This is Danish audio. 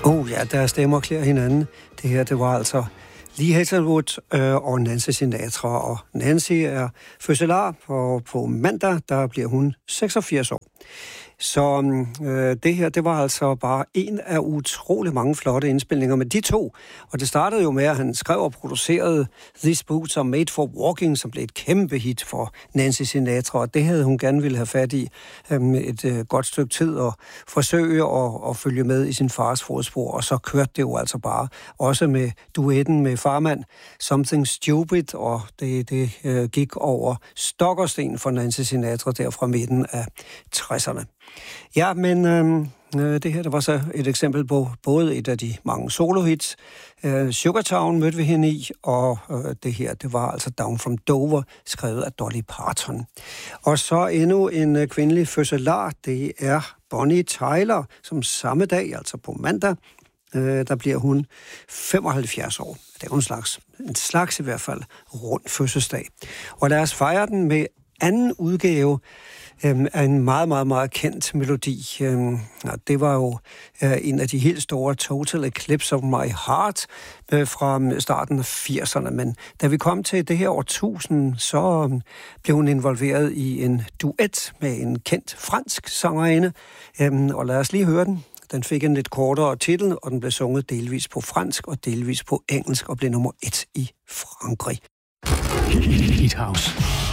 Ja, deres stemmer klæder hinanden. Det her, det var altså Lee Hazlewood og Nancy Sinatra. Og Nancy er fødselar, og på mandag, der bliver hun 86 år. Så det her, det var altså bare en af utrolig mange flotte indspilninger med de to. Og det startede jo med, at han skrev og producerede These Boots Are Made for Walking, som blev et kæmpe hit for Nancy Sinatra. Og det havde hun gerne ville have fat i et godt stykke tid og forsøge at følge med i sin fars fodspor. Og så kørte det jo altså bare. Også med duetten med farmand, Something Stupid, og det gik over stok og sten for Nancy Sinatra der fra midten af 60'erne. Ja, men det her, der var så et eksempel på både et af de mange solohits. Sugartown mødte vi hende i, og det her, det var altså Down from Dover, skrevet af Dolly Parton. Og så endnu en kvindelig fødselar, det er Bonnie Tyler, som samme dag, altså på mandag, der bliver hun 75 år. Det er jo en slags i hvert fald rund fødselsdag. Og lad os fejre den med anden udgave af en meget, meget, meget kendt melodi. Det var jo en af de helt store Total Eclipse of My Heart fra starten af 80'erne. Men da vi kom til det her årtusind, så blev hun involveret i en duet med en kendt fransk sangerinde. Og lad os lige høre den. Den fik en lidt kortere titel, og den blev sunget delvis på fransk og delvis på engelsk og blev nummer 1 i Frankrig. Hit House.